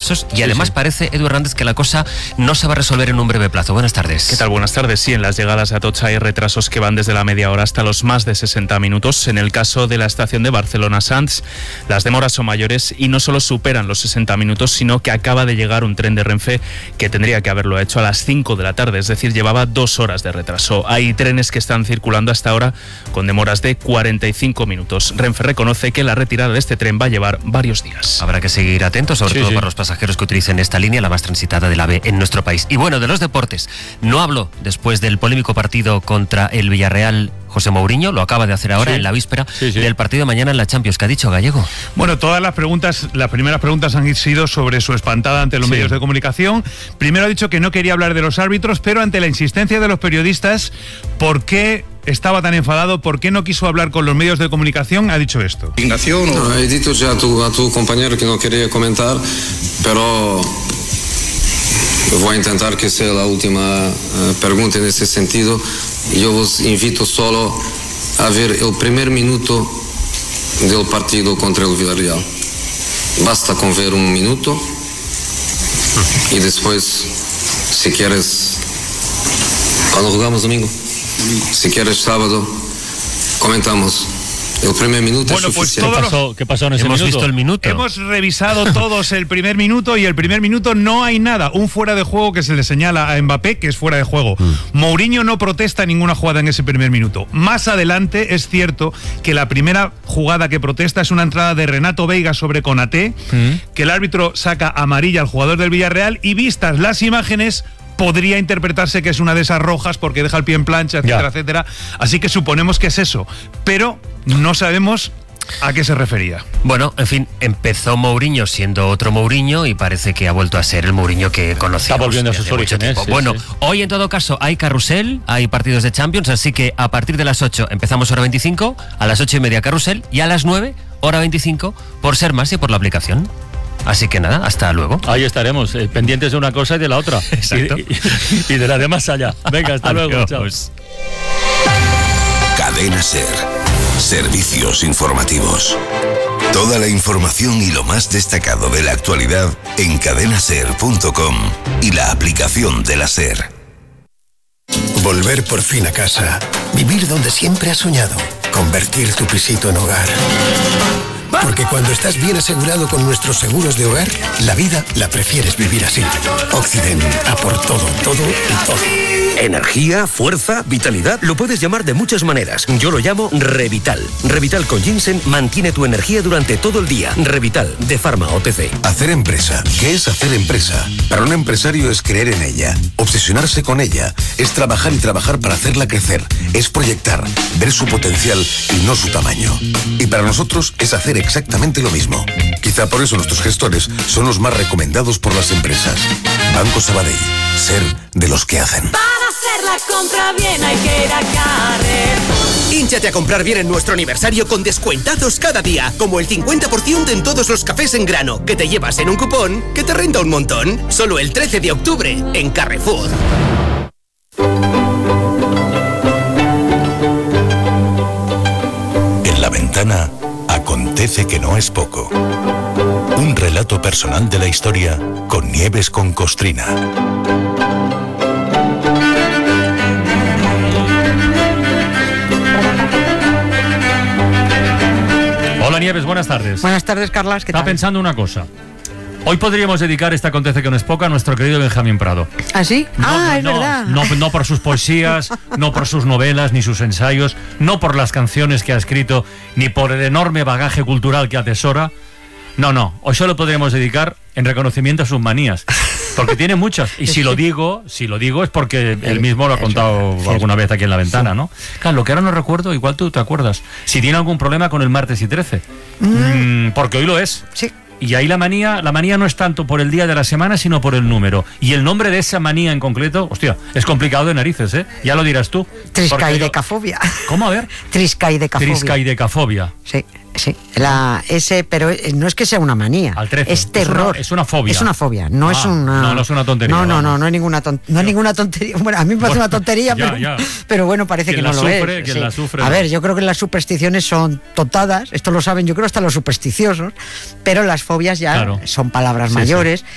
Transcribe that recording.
retrasos y además parece, Edu Hernández, que la cosa no se va a resolver en un breve plazo. Buenas tardes. ¿Qué tal? Buenas tardes. Sí, en las llegadas a Atocha hay retrasos que van desde la media hora hasta los más de 60 minutos. En el caso de la estación de Barcelona-Sants, las demoras son mayores y no solo superan los 60 minutos, sino que acaba de llegar un tren de Renfe que tendría que haberlo hecho a las 5 de la tarde, es decir, llevaba 2 horas de retraso. Hay trenes que están circulando hasta ahora con demoras de 45 minutos. Renfe reconoce que la retirada de este tren va a llevar varios días. Habrá que seguir atentos, sobre todo para los pasajeros que utilicen esta línea, la más transitada del AVE en nuestro país. Y bueno, de los deportes, no hablo después del polémico partido contra el Villarreal. José Mourinho lo acaba de hacer ahora en la víspera del partido de mañana en la Champions. ¿Qué ha dicho Gallego? Bueno, todas las primeras preguntas han sido sobre su espantada ante los medios de comunicación. Primero ha dicho que no quería hablar de los árbitros, pero ante la insistencia de los periodistas, ¿por qué estaba tan enfadado? ¿Por qué no quiso hablar con los medios de comunicación? Ha dicho esto. No, he dicho ya a tu compañero que no quería comentar, pero voy a intentar que sea la última pregunta en ese sentido. Yo os invito solo a ver el primer minuto del partido contra el Villarreal. Basta con ver un minuto y después, si quieres, cuando jugamos domingo, si quieres sábado, comentamos. El primer minuto es suficiente. ¿Qué pasó en ese minuto? Hemos visto el minuto. Hemos revisado todos el primer minuto y el primer minuto no hay nada. Un fuera de juego que se le señala a Mbappé que es fuera de juego. Mourinho no protesta ninguna jugada en ese primer minuto. Más adelante es cierto que la primera jugada que protesta es una entrada de Renato Veiga sobre Konaté, que el árbitro saca amarilla al jugador del Villarreal y vistas las imágenes podría interpretarse que es una de esas rojas porque deja el pie en plancha, etcétera, etcétera. Así que suponemos que es eso, pero no sabemos a qué se refería. Bueno, en fin, empezó Mourinho siendo otro Mourinho y parece que ha vuelto a ser el Mourinho que conocíamos. Está volviendo a sus orígenes. Bueno, hoy en todo caso hay carrusel, hay partidos de Champions, así que a partir de las 8 empezamos hora 25, a las 8:30 carrusel y a las 9, hora 25, por ser más y por la aplicación. Así que nada, hasta luego. Ahí estaremos, pendientes de una cosa y de la otra. Exacto. Y de la de más allá. Venga, hasta luego. Chao. Cadena SER. Servicios informativos. Toda la información y lo más destacado de la actualidad en cadenaser.com y la aplicación de la SER. Volver por fin a casa. Vivir donde siempre has soñado. Convertir tu pisito en hogar. Porque cuando estás bien asegurado con nuestros seguros de hogar, la vida la prefieres vivir así. Occident, a por todo, todo y todo. Energía, fuerza, vitalidad, lo puedes llamar de muchas maneras. Yo lo llamo Revital. Revital con ginseng mantiene tu energía durante todo el día. Revital, de Pharma OTC. Hacer empresa. ¿Qué es hacer empresa? Para un empresario es creer en ella, obsesionarse con ella, es trabajar y trabajar para hacerla crecer, es proyectar, ver su potencial y no su tamaño. Y para nosotros es hacer exactamente lo mismo. Quizá por eso nuestros gestores son los más recomendados por las empresas. Banco Sabadell. Ser de los que hacen. Para hacer la compra bien hay que ir a Carrefour. Hínchate a comprar bien en nuestro aniversario con descuentazos cada día, como el 50% en todos los cafés en grano, que te llevas en un cupón que te renta un montón. Solo el 13 de octubre en Carrefour. En La Ventana acontece que no es poco. Un relato personal de la historia con Nieves con Costrina. Hola Nieves, buenas tardes. Buenas tardes, Carlas. ¿Qué tal? Estaba pensando una cosa. Hoy podríamos dedicar este Acontece que no es poco a nuestro querido Benjamín Prado. ¿Ah, sí? Es verdad. No por sus poesías, no por sus novelas ni sus ensayos, no por las canciones que ha escrito, ni por el enorme bagaje cultural que atesora. No. Hoy solo podríamos dedicar en reconocimiento a sus manías. Porque tiene muchas. Y si lo digo es porque él mismo lo ha contado alguna vez aquí en La Ventana, ¿no? Claro, lo que ahora no recuerdo, igual tú te acuerdas. Si tiene algún problema con el martes y 13. Porque hoy lo es. Sí. Y ahí la manía no es tanto por el día de la semana, sino por el número. Y el nombre de esa manía en concreto, hostia, es complicado de narices, ¿eh? Ya lo dirás tú. Triscaidecafobia. ¿Cómo? A ver. Triscaidecafobia. Sí. Pero no es que sea una manía. Al 13. Es terror. Es una fobia. Es una fobia, no es una... No es una tontería. No es ninguna tontería. Bueno, a mí me parece una tontería, pero bueno, parece que no lo es. Quien la sufre. A ver, yo creo que las supersticiones son tontadas, esto lo saben, yo creo hasta los supersticiosos, pero las fobias ya son palabras mayores.